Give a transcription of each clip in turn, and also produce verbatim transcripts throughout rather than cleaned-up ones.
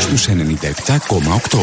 στους ενενήντα επτά κόμμα οκτώ.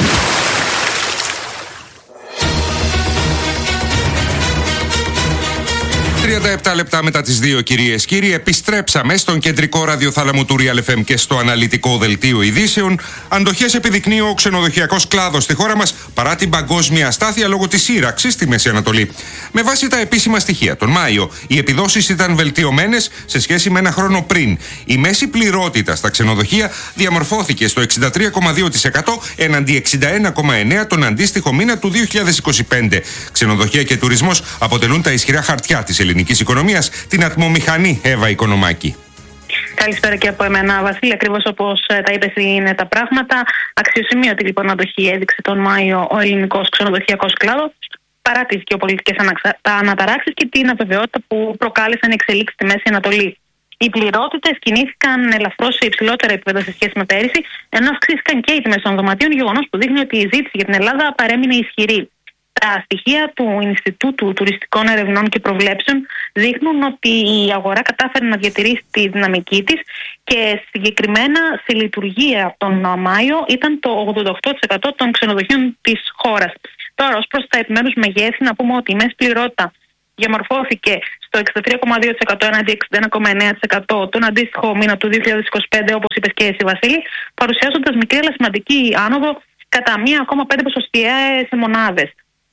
τριάντα επτά λεπτά μετά τις δύο, κυρίες κύριοι, επιστρέψαμε στον κεντρικό ραδιοθάλαμο του Real εφ εμ και στο αναλυτικό δελτίο ειδήσεων. Αντοχές επιδεικνύει ο ξενοδοχειακός κλάδος στη χώρα μας παρά την παγκόσμια αστάθεια λόγω της σύραξης στη Μέση Ανατολή. Με βάση τα επίσημα στοιχεία, τον Μάιο οι επιδόσεις ήταν βελτιωμένες σε σχέση με ένα χρόνο πριν. Η μέση πληρότητα στα ξενοδοχεία διαμορφώθηκε στο εξήντα τρία κόμμα δύο τοις εκατό έναντι εξήντα ένα κόμμα εννέα τοις εκατό τον αντίστοιχο μήνα του δύο χιλιάδες είκοσι πέντε. Ξενοδοχεία και τουρισμός αποτελούν τα ισχυρά χαρτιά της ελληνικής οικονομίας, την ατμομηχανή Εύα Οικονομάκη. Καλησπέρα και από εμένα, Βασίλη. Ακριβώς όπως τα είπες, είναι τα πράγματα. Αξιοσημείωτη λοιπόν αντοχή έδειξε τον Μάιο ο ελληνικός ξενοδοχειακός κλάδος, παρά τις γεωπολιτικές αναταράξεις και την αβεβαιότητα που προκάλεσαν οι εξελίξεις στη Μέση Ανατολή. Οι πληρότητες κινήθηκαν ελαφρώς σε υψηλότερα επίπεδα σε σχέση με πέρυσι, ενώ αυξήθηκαν και οι τιμές των δωματίων, γεγονός που δείχνει ότι η ζήτηση για την Ελλάδα παρέμεινε ισχυρή. Τα στοιχεία του Ινστιτούτου Τουριστικών Ερευνών και Προβλέψεων δείχνουν ότι η αγορά κατάφερε να διατηρήσει τη δυναμική της και συγκεκριμένα στη λειτουργία τον Μάιο ήταν το ογδόντα οκτώ τοις εκατό των ξενοδοχείων της χώρας. Τώρα, ως προς τα επιμέρους μεγέθη, να πούμε ότι η μέση πληρότητα διαμορφώθηκε στο εξήντα τρία κόμμα δύο τοις εκατό έναντι εξήντα ένα κόμμα εννέα τοις εκατό τον αντίστοιχο μήνα του δύο χιλιάδες είκοσι πέντε, όπως είπες και εσύ, Βασίλη, παρουσιάζοντας μικρή αλλά σημαντική άνοδο κατά μία κόμμα πέντε ποσοστιαίες μονάδες.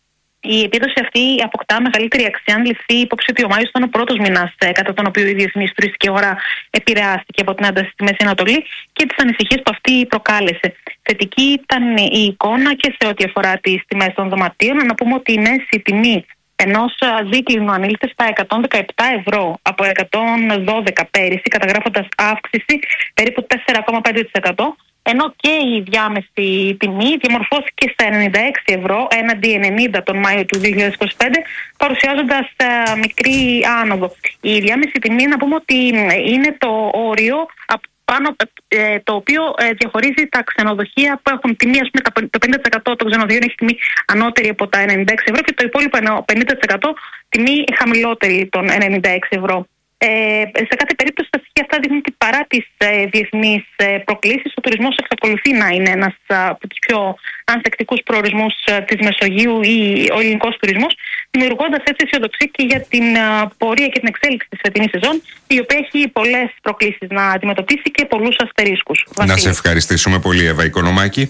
Η επίδοση αυτή αποκτά μεγαλύτερη αξία αν ληφθεί υπόψη ότι ο Μάιος ήταν ο πρώτος μήνας κατά τον οποίο η διεθνής τουριστική αγορά επηρεάστηκε από την ένταση στη Μέση Ανατολή και τις ανησυχίες που αυτή προκάλεσε. Θετική ήταν η εικόνα και σε ό,τι αφορά τις τιμές των δωματίων. Να πούμε ότι η μέση τιμή ενός δίκλινου ανήλθε στα εκατόν δεκαεπτά ευρώ από εκατόν δώδεκα πέρυσι, καταγράφοντας αύξηση περίπου τέσσερα κόμμα πέντε τοις εκατό. Ενώ και η διάμεση τιμή διαμορφώθηκε στα ενενήντα έξι ευρώ έναντι ενενήντα τον Μάιο του δύο χιλιάδες είκοσι πέντε, παρουσιάζοντας uh, μικρή άνοδο. Η διάμεση τιμή, να πούμε ότι είναι το όριο πάνω, ε, το οποίο ε, διαχωρίζει τα ξενοδοχεία που έχουν τιμή, ας πούμε, το πενήντα τοις εκατό των ξενοδοχείων έχει τιμή ανώτερη από τα ενενήντα έξι ευρώ και το υπόλοιπο πενήντα τοις εκατό τιμή χαμηλότερη των ενενήντα έξι ευρώ. Ε, σε κάθε περίπτωση τα στοιχεία αυτά δείχνουν ότι παρά τις ε, διεθνείς ε, προκλήσεις, ο τουρισμός εξακολουθεί να είναι ένας ε, από τους πιο ανθεκτικούς προορισμούς ε, της Μεσογείου ή ο ελληνικός τουρισμός, δημιουργώντας έτσι αισιοδοξία και για την ε, πορεία και την εξέλιξη της φετινής σεζόν, η οποία έχει πολλές προκλήσεις να αντιμετωπίσει και πολλούς αστερίσκους. Να σε ευχαριστήσουμε πολύ, Εύα Οικονομάκη.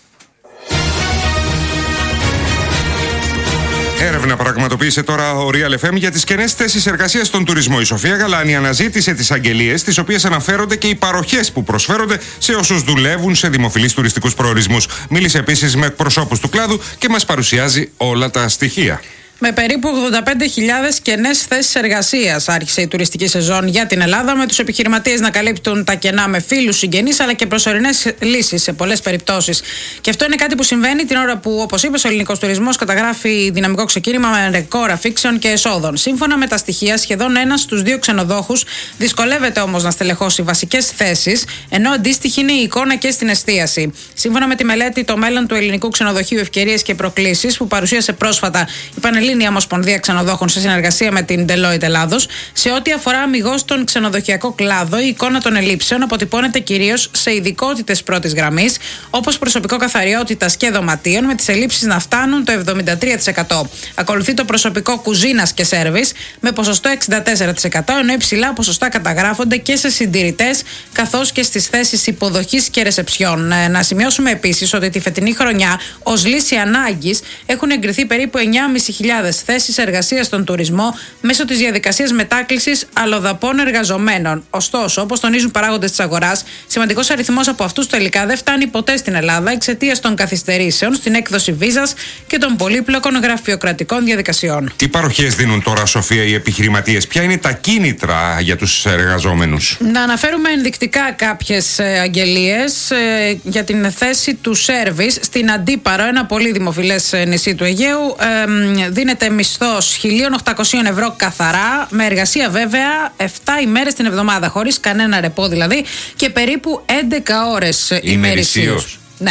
Έρευνα πραγματοποίησε τώρα ο Real εφ εμ για τις κενές θέσεις εργασίας στον τουρισμό. Η Σοφία Γαλάνη αναζήτησε τις αγγελίες, τις οποίες αναφέρονται και οι παροχές που προσφέρονται σε όσους δουλεύουν σε δημοφιλείς τουριστικούς προορισμούς. Μίλησε επίσης με εκπροσώπους του κλάδου και μας παρουσιάζει όλα τα στοιχεία. Με περίπου ογδόντα πέντε χιλιάδες κενές θέσεις εργασίας άρχισε η τουριστική σεζόν για την Ελλάδα, με τους επιχειρηματίες να καλύπτουν τα κενά με φίλους, συγγενείς αλλά και προσωρινές λύσεις σε πολλές περιπτώσεις. Και αυτό είναι κάτι που συμβαίνει την ώρα που, όπως είπες, ο ελληνικός τουρισμός καταγράφει δυναμικό ξεκίνημα με ρεκόρ αφήξεων και εσόδων. Σύμφωνα με τα στοιχεία, σχεδόν ένας στους δύο ξενοδόχους δυσκολεύεται όμως να στελεχώσει βασικές θέσεις, ενώ αντίστοιχη είναι η εικόνα και στην εστίαση. Σύμφωνα με τη μελέτη «Το μέλλον του ελληνικού ξενοδοχείου, ευκαιρίες και προκλήσεις» που παρουσίασε πρόσφατα η Πανελλήνια Ομοσπονδία Ξενοδόχων σε συνεργασία με την Deloitte Ελλάδος, σε ό,τι αφορά αμιγώς τον ξενοδοχειακό κλάδο, η εικόνα των ελλείψεων αποτυπώνεται κυρίως σε ειδικότητες πρώτης γραμμής, όπως προσωπικό καθαριότητας και δωματίων, με τις ελλείψεις να φτάνουν το εβδομήντα τρία τοις εκατό. Ακολουθεί το προσωπικό κουζίνας και σέρβις με ποσοστό εξήντα τέσσερα τοις εκατό, ενώ υψηλά ποσοστά καταγράφονται και σε συντηρητές καθώς και στις θέσεις υποδοχής και ρεσεψιών. Να σημειώσουμε επίσης ότι τη φετινή χρονιά, ως λύση ανάγκης, έχουν εγκριθεί περίπου εννιά χιλιάδες πεντακόσιες θέσεις εργασίας στον τουρισμό μέσω της διαδικασίας μετάκλησης αλλοδαπών εργαζομένων. Ωστόσο, όπως τονίζουν παράγοντες της αγοράς, σημαντικός αριθμός από αυτούς τελικά δεν φτάνει ποτέ στην Ελλάδα εξαιτίας των καθυστερήσεων στην έκδοση βίζας και των πολύπλοκων γραφειοκρατικών διαδικασιών. Τι παροχές δίνουν τώρα, Σοφία, οι επιχειρηματίες, ποια είναι τα κίνητρα για τους εργαζόμενους? Να αναφέρουμε ενδεικτικά κάποιες αγγελίες ε, για την θέση του σέρβις στην Αντίπαρο, ένα πολύ δημοφιλές νησί του Αιγαίου. Ε, δίνεται μισθός χίλια οκτακόσια ευρώ καθαρά, με εργασία βέβαια επτά ημέρες την εβδομάδα, χωρίς κανένα ρεπό δηλαδή, και περίπου έντεκα ώρες ημερησίως. Ναι. Mm.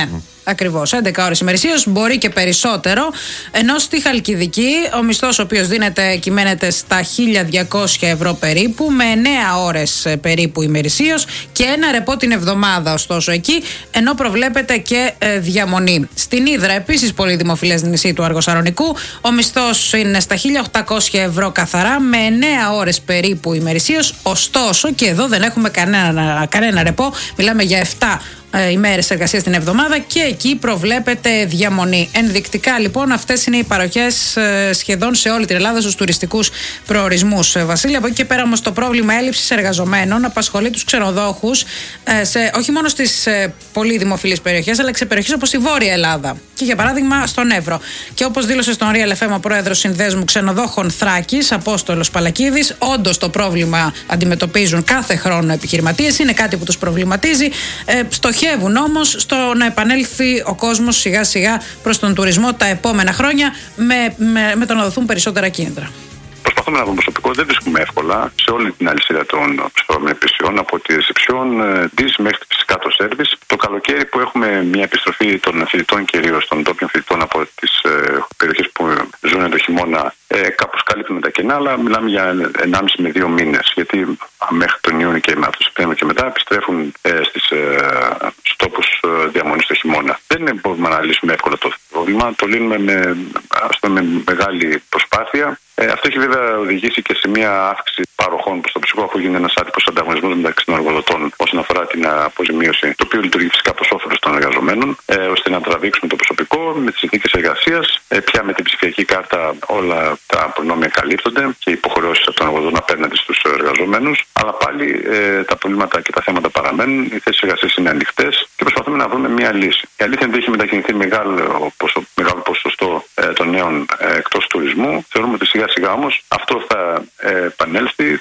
Ακριβώς, έντεκα ώρες ημερησίως, μπορεί και περισσότερο. Ενώ στη Χαλκιδική ο μισθός ο οποίος δίνεται κυμαίνεται στα χίλια διακόσια ευρώ περίπου, με εννέα ώρες περίπου ημερησίως και ένα ρεπό την εβδομάδα, ωστόσο εκεί, ενώ προβλέπεται και ε, διαμονή. Στην Ύδρα, επίσης πολύ δημοφιλές νησί του Αργοσαρονικού, ο μισθός είναι στα χίλια οκτακόσια ευρώ καθαρά, με εννέα ώρες περίπου ημερησίως. Ωστόσο, και εδώ δεν έχουμε κανένα, κανένα ρεπό, μιλάμε για επτά ε, ημέρες εργασίας την εβδομάδα και εκεί προβλέπεται διαμονή. Ενδεικτικά λοιπόν αυτές είναι οι παροχές ε, σχεδόν σε όλη την Ελλάδα στους τουριστικούς προορισμούς. Ε, Βασίλη, από εκεί και πέρα όμως το πρόβλημα έλλειψης εργαζομένων απασχολεί τους ξενοδόχους ε, σε, όχι μόνο στις ε, πολύ δημοφιλείς περιοχές, αλλά και σε περιοχές όπως η Βόρεια Ελλάδα και για παράδειγμα στον Εύρο. Και όπως δήλωσε στον Real εφ εμ ο πρόεδρος Συνδέσμου Ξενοδόχων Θράκης, Απόστολος Παλακίδης, όντως το πρόβλημα αντιμετωπίζουν κάθε χρόνο επιχειρηματίες, είναι κάτι που τους προβληματίζει. Ε, στοχεύουν όμως στο να επανέλθει ο κόσμος σιγά σιγά προς τον τουρισμό τα επόμενα χρόνια με, με, με το να δοθούν περισσότερα κίνητρα. Προσπαθούμε να βρούμε προσωπικό, δεν βρίσκουμε εύκολα σε όλη την αλυσίδα των προσωπικών υπηρεσιών, από τη ρεσεψιόν, ντις μέχρι φυσικά το σέρβις. Το καλοκαίρι που έχουμε μια επιστροφή των φοιτητών, κυρίως των ντόπιων φοιτητών από τις ε, περιοχές που ζουν το χειμώνα, ε, κάπως καλύπτουμε τα κενά, αλλά μιλάμε για ενάμιση με δύο μήνες. Γιατί μέχρι τον Ιούνιο και από το Σεπτέμβριο και μετά επιστρέφουν ε, στις ε, τόπους ε, διαμονής το χειμώνα. Δεν μπορούμε να λύσουμε εύκολα το πρόβλημα, το λύνουμε με, με μεγάλη προσπάθεια. Ε, αυτό έχει βέβαια οδηγήσει και σε μια αύξηση παροχών προς το ψυχό, αφού γίνεται ένας άτυπος ανταγωνισμός μεταξύ των εργοδοτών όσον αφορά την αποζημίωση, το οποίο λειτουργεί φυσικά προς όφελος των εργαζομένων, ε, ώστε να τραβήξουμε το προσωπικό με τις συνθήκες εργασίας. Ε, πια με την ψηφιακή κάρτα όλα τα προνόμια καλύπτονται και οι υποχρεώσεις από τον εργοδότη απέναντι στους εργαζομένους. Αλλά πάλι ε, τα προβλήματα και τα θέματα παραμένουν, οι θέσεις εργασίας είναι ανοιχτές και προσπαθούμε να βρούμε μια λύση. Η αλήθεια είναι ότι έχει μετακινηθεί μεγάλο, ποσο, μεγάλο ποσοστό ε, των νέων ε, εκτός τουρισμού. Θεωρούμε ότι σιγά σιγά όμως αυτό θα ε, επανέλθει.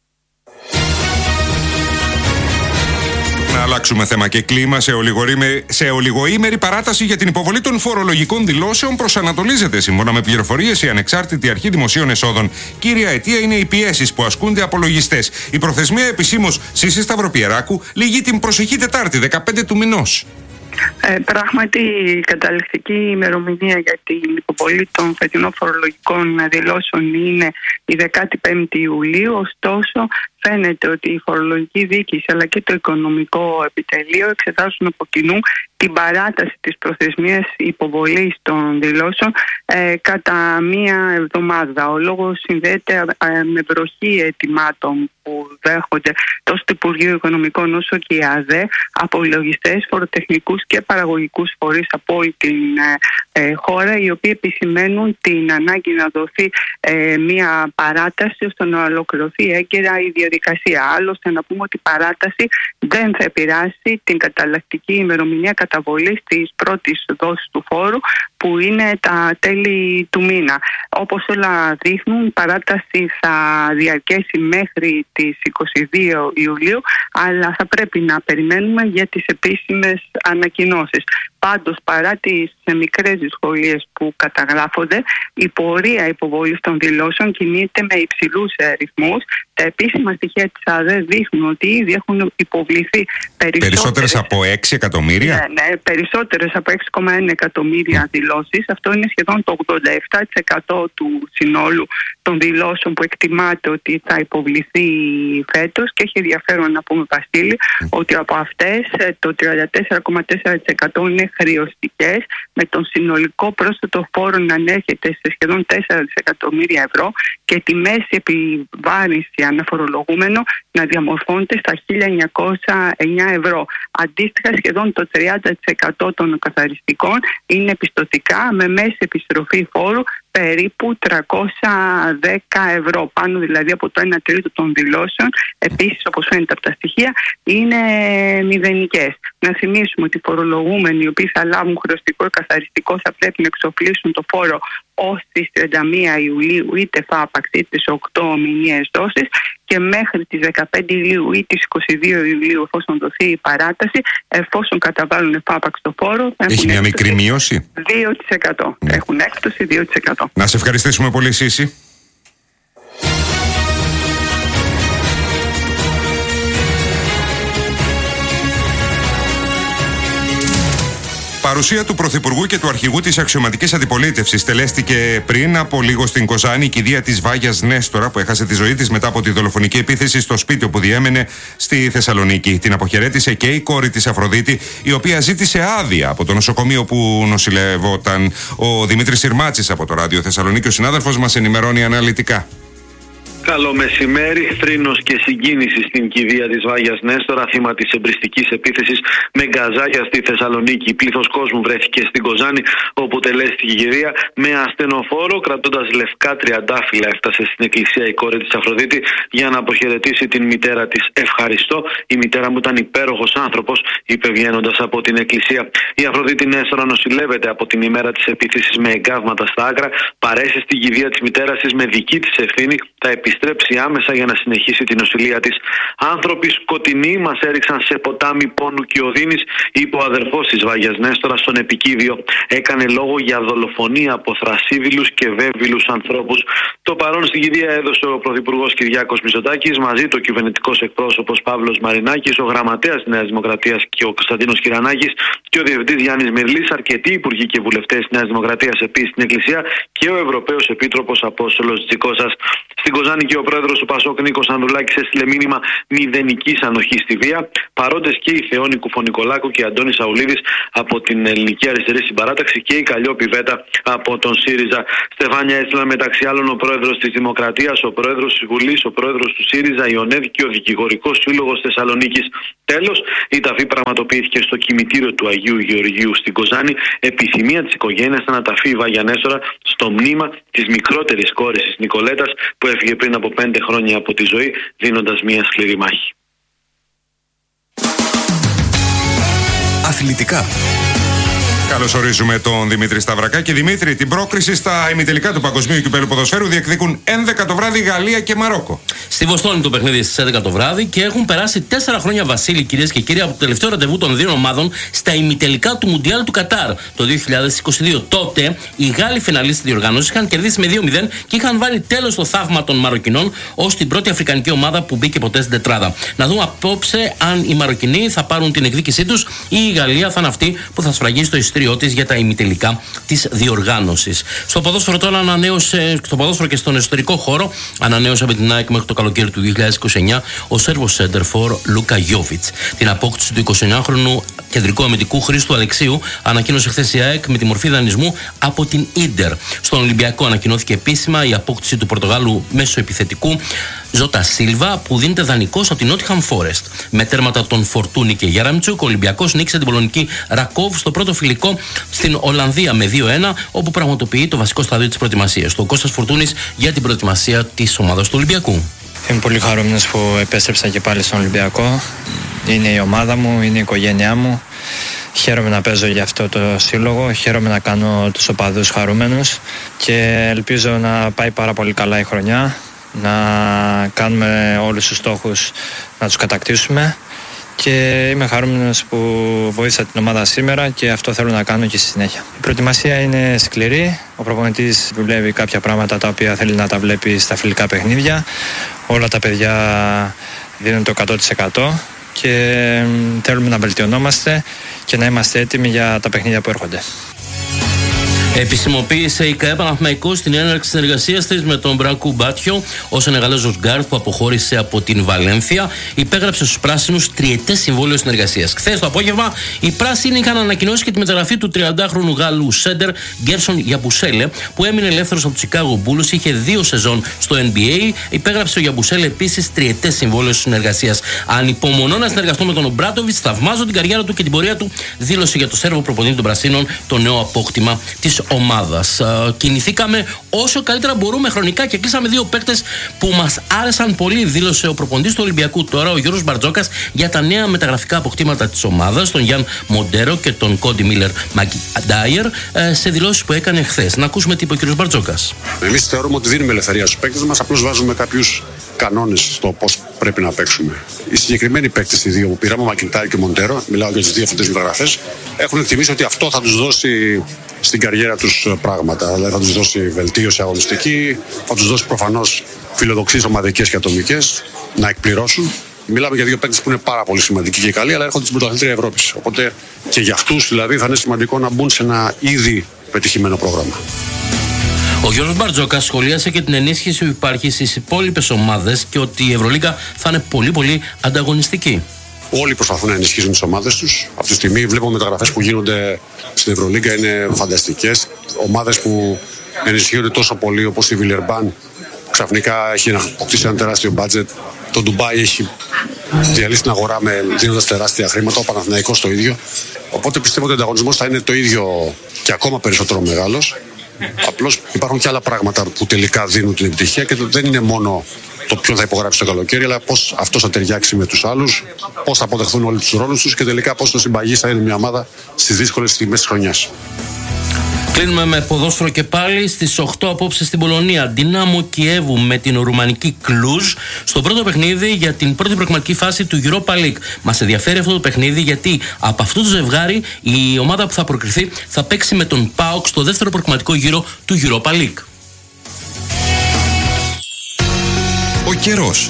Να αλλάξουμε θέμα και κλίμα. Σε, σε ολιγοήμερη παράταση για την υποβολή των φορολογικών δηλώσεων προσανατολίζεται, σύμφωνα με πληροφορίες, η Ανεξάρτητη Αρχή Δημοσίων Εσόδων. Κύρια αιτία είναι οι πιέσεις που ασκούνται από λογιστές. Η προθεσμία επισήμως Σύση Σταυροπιεράκου λήγει την προσεχή Τετάρτη, δεκαπέντε του μηνός. Ε, πράγματι, η καταληκτική ημερομηνία για την υποβολή των φετινών φορολογικών δηλώσεων είναι η δεκαπέντε Ιουλίου. Ωστόσο, φαίνεται ότι η φορολογική διοίκηση αλλά και το οικονομικό επιτελείο εξετάζουν από κοινού την παράταση της προθεσμίας υποβολής των δηλώσεων ε, κατά μία εβδομάδα. Ο λόγος συνδέεται ε, με βροχή αιτημάτων που δέχονται τόσο το Υπουργείο Οικονομικών όσο και η ΑΔΕ από λογιστές, φοροτεχνικούς και παραγωγικούς φορείς από όλη την ε, ε, χώρα, οι οποίοι επισημαίνουν την ανάγκη να δοθεί ε, μία παράταση ώστε να ολοκληρωθεί έγκαιρα η διαδικασία. Άλλωστε, να πούμε ότι η παράταση δεν θα επηρεάσει την καταλλακτική ημερομηνία καταβολής της πρώτης δόσης του φόρου, που είναι τα τέλη του μήνα. Όπως όλα δείχνουν, η παράταση θα διαρκέσει μέχρι τις είκοσι δύο Ιουλίου, αλλά θα πρέπει να περιμένουμε για τις επίσημες ανακοινώσεις. Πάντως, παρά τις μικρές δυσκολίες που καταγράφονται, η πορεία υποβολής των δηλώσεων κινείται με υψηλούς ρυθμούς. Τα επίσημα στοιχεία της ΑΔΕ δείχνουν ότι ήδη έχουν υποβληθεί περισσότερες, περισσότερες από έξι εκατομμύρια. Ναι, ναι, περισσότερες από έξι κόμμα ένα εκατομμύρια δηλώσεις. Αυτό είναι σχεδόν το ογδόντα επτά τοις εκατό του συνόλου των δηλώσεων που εκτιμάται ότι θα υποβληθεί φέτος, και έχει ενδιαφέρον να πούμε, Βασίλη, mm. ότι από αυτές το τριάντα τέσσερα κόμμα τέσσερα τοις εκατό είναι χρεωστικές, με τον συνολικό πρόσθετο φόρο να ανέρχεται σε σχεδόν τέσσερα δισεκατομμύρια ευρώ και τη μέση επιβάρυνση αναφορολογούμενο να διαμορφώνεται στα χίλια εννιακόσια εννέα ευρώ. Αντίστοιχα, σχεδόν το τριάντα τοις εκατό των καθαριστικών είναι πιστωτικά, με μέση επιστροφή φόρου περίπου τριακόσια δέκα ευρώ, πάνω δηλαδή από το ένα τρίτο των δηλώσεων. Επίσης, όπως φαίνεται από τα στοιχεία, είναι μηδενικές. Να θυμίσουμε ότι οι φορολογούμενοι οι οποίοι θα λάβουν χρεωστικό ή καθαριστικό θα πρέπει να εξοφλήσουν το φόρο ως τις τριάντα μία Ιουλίου, είτε φάπαξ είτε σε οκτώ μηνιαίες δόσεις, και μέχρι τις δεκαπέντε Ιουλίου ή τις είκοσι δύο Ιουλίου, εφόσον δοθεί η παράταση, εφόσον καταβάλουν φάπαξ το φόρο, θα έχει μια μικρή μείωση. δύο τοις εκατό. Ναι. Έχουν έκπτωση δύο τοις εκατό. Να σε ευχαριστήσουμε πολύ, Σύση. Παρουσία του Πρωθυπουργού και του Αρχηγού της Αξιωματικής Αντιπολίτευσης τελέστηκε πριν από λίγο στην Κοζάνη η κηδεία της Βάγιας Νέστορα, που έχασε τη ζωή της μετά από τη δολοφονική επίθεση στο σπίτι όπου διέμενε στη Θεσσαλονίκη. Την αποχαιρέτησε και η κόρη της Αφροδίτη, η οποία ζήτησε άδεια από το νοσοκομείο που νοσηλευόταν. Ο Δημήτρης Συρμάτσης από το Ράδιο Θεσσαλονίκη, ο συνάδελφος, μας ενημερώνει αναλυτικά. Καλό μεσημέρι. Θρήνος και συγκίνηση στην κηδεία της Βάγιας Νέστορα, θύμα της εμπριστικής επίθεσης με γκαζάκια στη Θεσσαλονίκη. Πλήθος κόσμου βρέθηκε στην Κοζάνη, όπου τελέστηκε η κηδεία. Με ασθενοφόρο, κρατώντας λευκά τριαντάφυλλα, έφτασε στην εκκλησία η κόρη της Αφροδίτη για να αποχαιρετήσει την μητέρα της. Ευχαριστώ. Η μητέρα μου ήταν υπέροχος άνθρωπος, είπε βγαίνοντας από την εκκλησία. Η Αφροδίτη Νέστορα νοσηλεύεται από την ημέρα της επίθεσης με εγκάβματα στα άκρα. Παρέσει στην κηδεία της μητέρας της με δική της ευθύνη. Θα επιστρέψει άμεσα για να συνεχίσει την νοσηλεία της. Άνθρωποι σκοτεινοί μας έριξαν σε ποτάμι πόνου και οδύνης, είπε ο αδερφός της Βάγιας Νέστορα στον επικίδιο. Έκανε λόγο για δολοφονία από θρασίβιλους και βέβυλους ανθρώπους. Το παρόν στην κηδεία έδωσε ο Πρωθυπουργός Κυριάκος Μητσοτάκης, μαζί του ο κυβερνητικός εκπρόσωπος Παύλος Μαρινάκης, ο γραμματέας της Νέας Δημοκρατίας και ο Κωνσταντίνος Κυρανάκης και ο διευθυντής Γιάννης Μυρλής, αρκετοί υπουργοί και βουλευτές της Νέας Δημοκρατίας επίσης στην Εκκλησία και ο Ευρωπαίος Επίτροπος Απόστολος Τζικώσας. Στην Κοζάνη και ο πρόεδρος του Πασόκ Νίκος Ανδρουλάκης έστειλε μήνυμα μηδενικής ανοχής στη βία. Παρόντες και η Θεόνη Κουφωνικολάκου και Αντώνης Σαουλίδης από την Ελληνική Αριστερή Συμπαράταξη και η Καλλιόπη Βέτα από τον ΣΥΡΙΖΑ. Στεφάνια έστειλαν μεταξύ άλλων ο πρόεδρος της Δημοκρατίας, ο πρόεδρος της Βουλής, ο πρόεδρος του ΣΥΡΙΖΑ, η ΟΝΕΔ και ο Δικηγορικός Σύλλογος Θεσσαλονίκης. Τέλος, η ταφή πραγματοποιήθηκε στο κημητήριο του Αγίου Γεωργίου στην Κοζάνη. Επιθυμία της οικογένειας ήταν να ταφεί η Βάγια Νέστορα στο μνήμα της μικρότερης κόρης της Νικολέτας, που έφυγε πριν από πέντε χρόνια από τη ζωή, δίνοντας μια σκληρή μάχη. Αθλητικά. Καλώς ορίζουμε τον Δημήτρη Σταυρακά. Και Δημήτρη, την πρόκριση στα ημιτελικά του Παγκοσμίου Κυπέλλου Ποδοσφαίρου διεκδικούν έντεκα το βράδυ Γαλλία και Μαρόκο. Στη Βοστόνη το παιχνίδι στις έντεκα το βράδυ και έχουν περάσει τέσσερα χρόνια, Βασίλη, κυρίες και κύριοι, από το τελευταίο ραντεβού των δύο ομάδων στα ημιτελικά του Μουντιάλ του Κατάρ το δύο χιλιάδες είκοσι δύο. Τότε οι Γάλλοι φιναλίστες της διοργάνωσης είχαν κερδίσει με δύο μηδέν και είχαν βάλει τέλος στο θαύμα των Μαροκινών ως την πρώτη αφρικανική ομάδα που μπήκε ποτέ στην τετράδα. Να δούμε απόψε αν οι Μαροκινοί θα πάρουν την εκδίκησή τους ή η Γαλλία θα είναι αυτή που θα σφραγίσει το εισιτήριό της για τα ημιτελικά της διοργάνωσης. Στο ποδόσφαιρο τώρα ανανέωσε, στο ποδόσφαιρο και στον εσωτερικό χώρο, ανανέωσε με την ΑΕΚ μέχρι το καλοκαίρι του δύο χιλιάδες είκοσι εννιά ο Σέρβος σέντερφορ Λούκα Γιόβιτς. Την απόκτηση του εικοσιεννιάχρονου κεντρικού αμυντικού Χρήστου Αλεξίου ανακοίνωσε χθες η ΑΕΚ με τη μορφή δανεισμού από την Ίντερ. Στον Ολυμπιακό ανακοινώθηκε επίσημα η απόκτηση του Πορτογάλου μέσοεπιθετικού Ζώτα Σίλβα, που δίνεται δανεικός από την Νότιχαμ Φόρεστ. Με τέρματα των Φορτούνη και Γιάραμτσουκ, ο Ολυμπιακός νίκησε την πολωνική Ρακόβ στο πρώτο φιλικό στην Ολλανδία με δύο ένα, όπου πραγματοποιεί το βασικό στάδιο της προετοιμασίας. Το Κώστας Φορτούνης για την προετοιμασία της ομάδας του Ολυμπιακού. Είμαι πολύ χαρούμενος που επέστρεψα και πάλι στον Ολυμπιακό. Είναι η ομάδα μου, είναι η οικογένειά μου. Χαίρομαι να παίζω για αυτό το σύλλογο, χαίρομαι να κάνω τους οπαδούς χαρούμενους και ελπίζω να πάει πάρα πολύ καλά η χρονιά, να κάνουμε όλους τους στόχους να τους κατακτήσουμε και είμαι χαρούμενος που βοήθησα την ομάδα σήμερα και αυτό θέλω να κάνω και στη συνέχεια. Η προετοιμασία είναι σκληρή, ο προπονητής δουλεύει κάποια πράγματα τα οποία θέλει να τα βλέπει στα φιλικά παιχνίδια, όλα τα παιδιά δίνουν το εκατό τοις εκατό και θέλουμε να βελτιωνόμαστε και να είμαστε έτοιμοι για τα παιχνίδια που έρχονται. Επισημοποίησε η ΚΑΕ Παναθηναϊκός την έναρξη συνεργασίας της με τον Μπρανκού Μπάτιο, ο Σενεγαλέζος γκάρτ που αποχώρησε από την Βαλένθια. Υπέγραψε στους πράσινους τριετές συμβόλαιο συνεργασίας. Χθες το απόγευμα οι πράσινοι είχαν ανακοινώσει και τη μεταγραφή του τριαντάχρονου Γάλλου σέντερ Γκέρσον Γιαμπουσέλε, που έμεινε ελεύθερος από τους Chicago Bulls, είχε δύο σεζόν στο N B A. Υπέγραψε ο Γιαμπουσέλε επίσης τριετές συμβόλαιο συνεργασίας. Ανυπομονώ να συνεργαστώ με τον Ομπράτοβιτς, θαυμάζω την καριέρα του και την πορεία του, δήλωσε για το Σέρβο προπονητή των Πρασίνων το νέο απόκτημα της ομάδας. Κινηθήκαμε όσο καλύτερα μπορούμε χρονικά και κλείσαμε δύο παίκτες που μας άρεσαν πολύ, δήλωσε ο προπονητής του Ολυμπιακού τώρα, ο Γιώργος Μπαρτζόκας, για τα νέα μεταγραφικά αποκτήματα της ομάδας, τον Γιάν Μοντέρο και τον Κόντι Μίλερ Μακιντάιερ, σε δηλώσεις που έκανε χθες. Να ακούσουμε τι είπε ο κ. Μπαρτζόκας. Εμείς θεωρούμε ότι δίνουμε ελευθερία στους παίκτες μας, απλώς βάζουμε κάποιους κανόνες στο πώς πρέπει να παίξουμε. Οι συγκεκριμένοι παίκτες, οι δύο που πήραμε, ο Μακιντάιερ και ο Μοντέρο, μιλάω για τις δύο αυτές μεταγραφές, έχουν εκτιμήσει ότι αυτό θα τους δώσει στην καριέρα τους πράγματα. Δηλαδή θα τους δώσει βελτίωση αγωνιστική, θα τους δώσει προφανώς φιλοδοξίες ομαδικές και ατομικές να εκπληρώσουν Μιλάμε για δύο παίκτες που είναι πάρα πολύ σημαντικοί και καλοί, αλλά έρχονται στην πρωταθλήτρια Ευρώπης. Οπότε και για αυτούς δηλαδή θα είναι σημαντικό να μπουν σε ένα ήδη πετυχημένο πρόγραμμα. Ο Γιώργος Μπαρτζόκας σχολίασε και την ενίσχυση που υπάρχει στις υπόλοιπες ομάδες και ότι η Ευρωλίγκα θα είναι πολύ πολύ ανταγωνιστική. Όλοι προσπαθούν να ενισχύσουν τις ομάδες τους. Αυτή τη στιγμή βλέπουμε μεταγραφές που γίνονται στην Ευρωλίγκα, είναι φανταστικές. Ομάδες που ενισχύονται τόσο πολύ όπως η Βιλερμπάν ξαφνικά έχει αποκτήσει ένα τεράστιο μπάτζετ. Το Ντουμπάι έχει διαλύσει την αγορά με, δίνοντας τεράστια χρήματα. Ο Παναθηναϊκός το ίδιο. Οπότε πιστεύω ότι ο ανταγωνισμός θα είναι το ίδιο και ακόμα περισσότερο μεγάλος. Απλώς υπάρχουν και άλλα πράγματα που τελικά δίνουν την επιτυχία και δεν είναι μόνο το ποιον θα υπογράψει το καλοκαίρι, αλλά πώς αυτό θα ταιριάξει με τους άλλους, πώς θα αποδεχθούν όλοι τους ρόλους τους και τελικά πώς το συμπαγής θα είναι μια ομάδα στις δύσκολες στιγμές της χρονιάς. Κλείνουμε με ποδόσφαιρο και πάλι στις οκτώ απόψε στην Πολωνία. Ντίναμο Κιέβου με την ρουμανική Κλουζ στο πρώτο παιχνίδι για την πρώτη προκριματική φάση του Europa League. Μας ενδιαφέρει αυτό το παιχνίδι γιατί από αυτό το ζευγάρι η ομάδα που θα προκριθεί θα παίξει με τον ΠΑΟΚ στο δεύτερο προκριματικό γύρο του Europa League. Ο καιρός.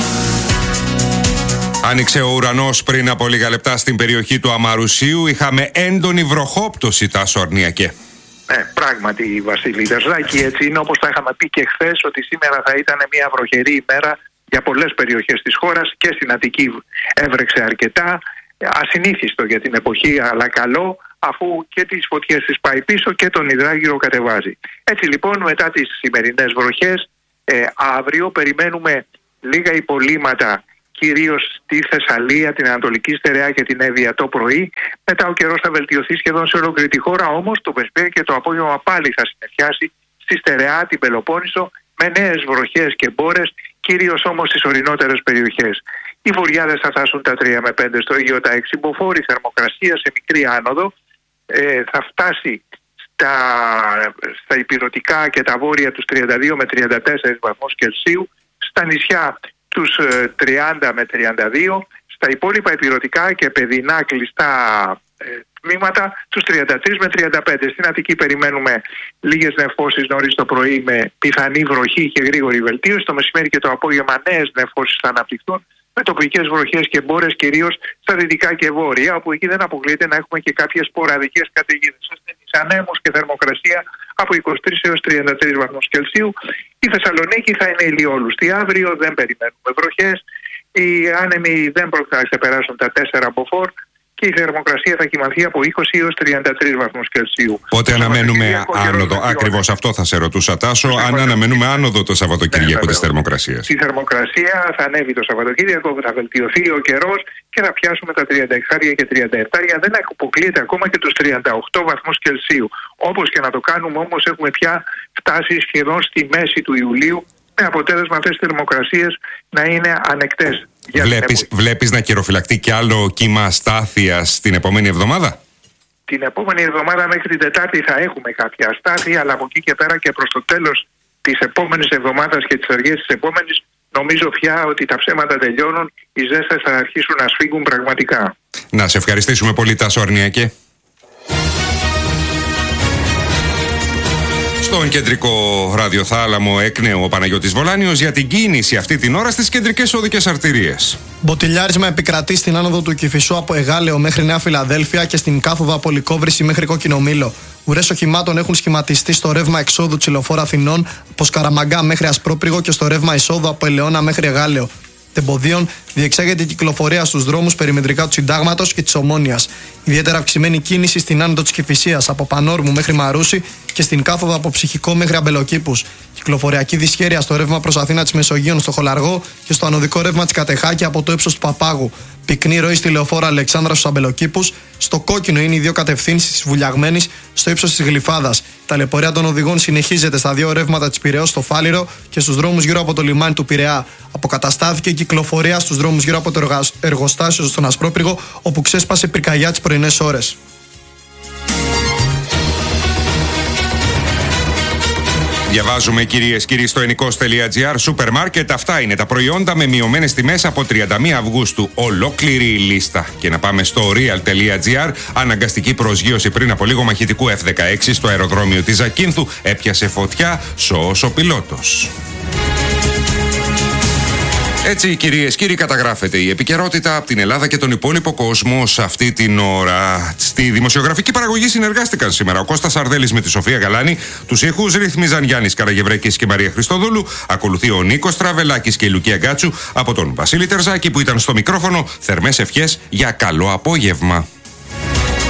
Άνοιξε ο ουρανός πριν από λίγα λεπτά στην περιοχή του Αμαρουσίου. Είχαμε έντονη βροχόπτωση, Τάσο Αρνιακέ. Ναι, πράγματι, Βασίλη Δεσδάκη, έτσι είναι, όπως τα είχαμε πει και χθες, ότι σήμερα θα ήταν μια βροχερή ημέρα για πολλές περιοχές της χώρας και στην Αττική έβρεξε αρκετά, ασυνήθιστο για την εποχή, αλλά καλό, αφού και τις φωτιές της πάει πίσω και τον υδράγυρο κατεβάζει. Έτσι λοιπόν, μετά τις σημερινές βροχές, ε, αύριο περιμένουμε λίγα υπολείμματα, κυρίως στη Θεσσαλία, την Ανατολική Στερεά και την Εύβοια το πρωί. Μετά ο καιρός θα βελτιωθεί σχεδόν σε ολόκληρη τη χώρα, όμως το μεσημέρι και το απόγευμα πάλι θα συνεχιάσει στη Στερεά, την Πελοπόννησο, με νέες βροχές και μπόρες, κυρίως όμως στις ορεινότερες περιοχές. Οι βορειάδες θα φτάσουν τα τρία με πέντε στο Αιγαίο, τα έξι μποφόρ, η θερμοκρασία σε μικρή άνοδο ε, θα φτάσει στα, στα ηπειρωτικά και τα βόρεια τους τριάντα δύο με τριάντα τέσσερα βαθμούς Κελσίου, στα νησιά τους τριάντα με τριάντα δύο, στα υπόλοιπα ηπειρωτικά και παιδινά κλειστά ε, τμήματα τους τριάντα τρία με τριάντα πέντε. Στην Αττική περιμένουμε λίγες νεφώσεις νωρίς το πρωί με πιθανή βροχή και γρήγορη βελτίωση. Το μεσημέρι και το απόγευμα νέες νεφώσεις θα αναπτυχθούν με τοπικές βροχές και μπόρες κυρίως στα δυτικά και βόρεια, όπου εκεί δεν αποκλείεται να έχουμε και κάποιες σποραδικές καταιγίδες. Ασθενείς ανέμους και θερμοκρασία από είκοσι τρεις έως τριάντα τρεις βαθμούς Κελσίου. Η Θεσσαλονίκη θα είναι ηλιόλουστη αύριο, δεν περιμένουμε βροχές. Οι άνεμοι δεν πρόκειται να ξεπεράσουν τα τέσσερα μποφόρ και η θερμοκρασία θα κοιμανθεί από είκοσι έως τριάντα τρεις βαθμούς Κελσίου. Πότε αναμένουμε άνοδο, ακριβώς αυτό θα σε ρωτούσα, Τάσο, αν αναμένουμε άνοδο το Σαββατοκύριακο ναι, της θερμοκρασίας. Η θερμοκρασία θα ανέβει το Σαββατοκύριακο, θα βελτιωθεί ο καιρός και θα πιάσουμε τα τριάντα έξι και τριάντα επτά. Δεν αποκλείεται ακόμα και τους τριάντα οκτώ βαθμούς Κελσίου. Όπως και να το κάνουμε όμως, έχουμε πια φτάσει σχεδόν στη μέση του Ιουλίου, με αποτέλεσμα αυτές τις θερμοκρασίες να είναι ανεκτές. Βλέπεις, βλέπεις να καιροφυλακτεί κι άλλο κύμα αστάθειας την επόμενη εβδομάδα? Την επόμενη εβδομάδα μέχρι την Τετάρτη θα έχουμε κάποια αστάθεια, αλλά από εκεί και πέρα και προς το τέλος της επόμενης εβδομάδας και τις αργές της επόμενης, νομίζω πια ότι τα ψέματα τελειώνουν, οι ζέστες θα αρχίσουν να σφίγγουν πραγματικά. Να σε ευχαριστήσουμε πολύ, Τάσο Αρνιακέ. Στον κεντρικό ραδιοθάλαμο εκ νέου ο Παναγιώτης Βολάνιος για την κίνηση αυτή την ώρα στις κεντρικές οδικές αρτηρίες. Μποτιλιάρισμα επικρατεί στην άνοδο του Κηφισού από Εγάλεο μέχρι Νέα Φιλαδέλφια και στην κάθοδο από Λυκόβρηση μέχρι Κόκκινο Μήλο. Ουρές οχημάτων έχουν σχηματιστεί στο ρεύμα εξόδου Τσιλοφόρα Αθηνών από Σκαραμαγκά μέχρι Ασπρόπριγο και στο ρεύμα εισόδου από Ελαιώνα μέχρι Εγάλεο. Τεμποδίων διεξάγεται η κυκλοφορία στους δρόμους περιμετρικά του Συντάγματος και της Ομόνοιας. Ιδιαίτερα αυξημένη κίνηση στην άνοδο της Κηφισίας από Πανόρμου μέχρι Μαρούση και στην κάθοδο από Ψυχικό μέχρι Αμπελοκήπους. Κυκλοφοριακή δυσχέρεια στο ρεύμα προς Αθήνα της Μεσογείων στο Χολαργό και στο ανωδικό ρεύμα της Κατεχάκη από το ύψος του Παπάγου. Πυκνή ροή στη λεωφόρα Αλεξάνδρα στους Αμπελοκήπους. Στο κόκκινο είναι οι δύο κατευθύνσεις της Βουλιαγμένης στο ύψος της Γλυφάδας. Η ταλαιπωρία των οδηγών συνεχίζεται στα δύο ρεύματα της Πειραιώς στο Φάληρο και στους δρόμους γύρω από το λιμάνι του Πειραιά. Αποκαταστάθηκε η κυκλοφορία στους δρόμους γύρω από το εργοστάσιο στον Ασπρόπριγο, όπου ξέσπασε πυρκαγιά τις πρωινές ώρες. Διαβάζουμε, κυρίες και κύριοι, στο ενικός τελεία τζι άρ, σούπερ μάρκετ. Αυτά είναι τα προϊόντα με μειωμένες τιμές από τριάντα μία Αυγούστου. Ολόκληρη η λίστα. Και να πάμε στο real τελεία τζι άρ. Αναγκαστική προσγείωση πριν από λίγο μαχητικού εφ δεκαέξι στο αεροδρόμιο της Ζακίνθου. Έπιασε φωτιά, σώος ο πιλότος. Έτσι, κυρίες, κύριοι, καταγράφεται η επικαιρότητα από την Ελλάδα και τον υπόλοιπο κόσμο σε αυτή την ώρα. Στη δημοσιογραφική παραγωγή συνεργάστηκαν σήμερα ο Κώστας Αρδέλης με τη Σοφία Γαλάνη. Τους ήχους ρυθμίζαν Γιάννης Καραγευρέκης και Μαρία Χριστοδούλου. Ακολουθεί ο Νίκος Τραβελάκης και η Λουκία Γκάτσου. Από τον Βασίλη Τερζάκη που ήταν στο μικρόφωνο, θερμές ευχές για καλό απόγευμα.